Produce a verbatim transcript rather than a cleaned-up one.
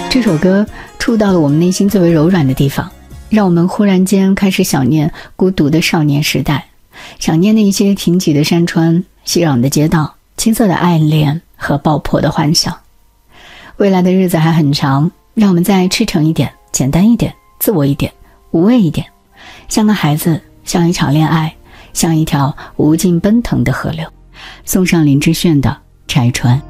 这首歌触到了我们内心最为柔软的地方，让我们忽然间开始想念孤独的少年时代，想念那些贫瘠的山川、熙攘的街道、青涩的爱恋和爆破的幻想。未来的日子还很长，让我们再赤诚一点，简单一点，自我一点，无畏一点，像个孩子，像一场恋爱，像一条无尽奔腾的河流。送上林志炫的《拆穿》。